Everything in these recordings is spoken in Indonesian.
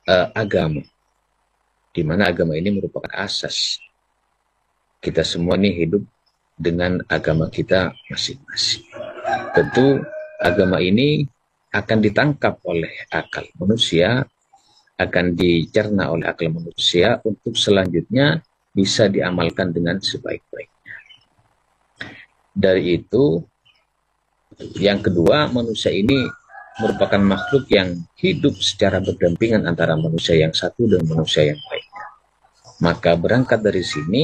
agama, di mana agama ini merupakan asas. Kita semua ini hidup dengan agama kita masing-masing. Tentu agama ini akan ditangkap oleh akal manusia, akan dicerna oleh akal manusia untuk selanjutnya bisa diamalkan dengan sebaik-baiknya. Dari itu, yang kedua, manusia ini merupakan makhluk yang hidup secara berdampingan antara manusia yang satu dan manusia yang lainnya. Maka berangkat dari sini,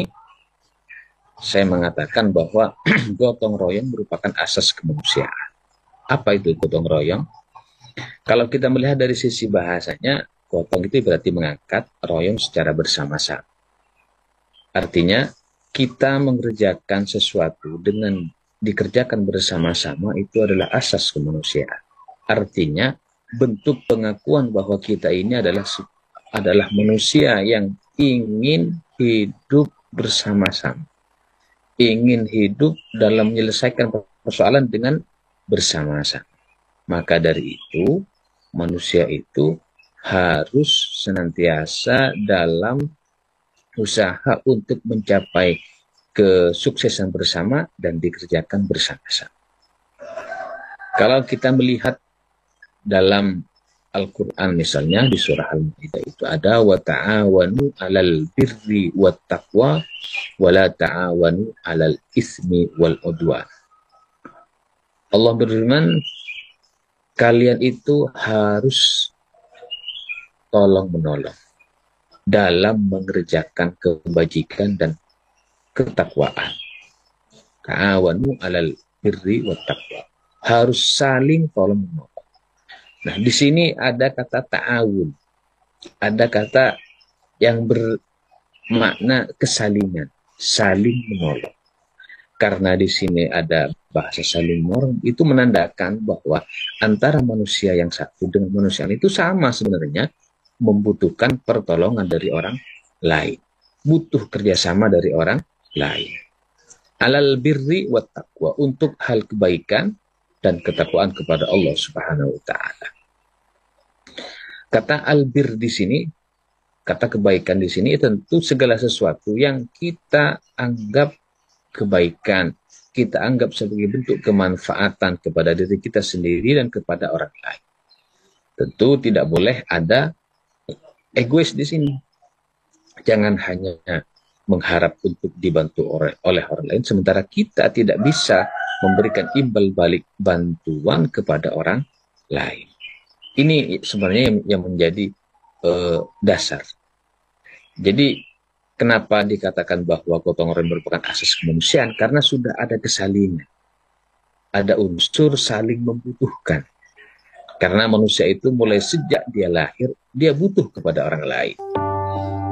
saya mengatakan bahwa gotong royong merupakan asas kemanusiaan. Apa itu gotong royong? Kalau kita melihat dari sisi bahasanya, gotong itu berarti mengangkat, royong secara bersama-sama. Artinya, kita mengerjakan sesuatu dengan dikerjakan bersama-sama itu adalah asas kemanusiaan. Artinya, bentuk pengakuan bahwa kita ini adalah manusia yang ingin hidup bersama-sama. Ingin hidup dalam menyelesaikan persoalan dengan bersama-sama. Maka dari itu, manusia itu harus senantiasa dalam usaha untuk mencapai kesuksesan bersama dan dikerjakan bersama-sama. Kalau kita melihat dalam Al-Quran misalnya di surah Al-Maidah itu ada wa ta'awanu 'alal birri wat taqwa wa la ta'awanu 'alal ismi wal udwan. Allah berfirman, kalian itu harus tolong-menolong dalam mengerjakan kebajikan dan ketakwaan. Ta'awanu 'alal birri wat taqwa. Harus saling tolong-menolong. Nah, di sini ada kata ta'awun. Ada kata yang bermakna kesalingan, saling menolong. Karena di sini ada bahasa saling menolong, itu menandakan bahwa antara manusia yang satu dengan manusia yang itu sama sebenarnya, membutuhkan pertolongan dari orang lain. Butuh kerjasama dari orang lain. Alal birri wat taqwa, untuk hal kebaikan dan ketakwaan kepada Allah Subhanahu wa Ta'ala. Kata albir di sini, kata kebaikan di sini tentu segala sesuatu yang kita anggap kebaikan, kita anggap sebagai bentuk kemanfaatan kepada diri kita sendiri dan kepada orang lain. Tentu tidak boleh ada egois di sini. Jangan hanya mengharap untuk dibantu oleh orang lain, sementara kita tidak bisa memberikan imbal balik bantuan kepada orang lain. Ini sebenarnya yang menjadi dasar. Jadi kenapa dikatakan bahwa gotong royong merupakan asas kemanusiaan? Karena sudah ada kesalingan, ada unsur saling membutuhkan. Karena manusia itu mulai sejak dia lahir, dia butuh kepada orang lain.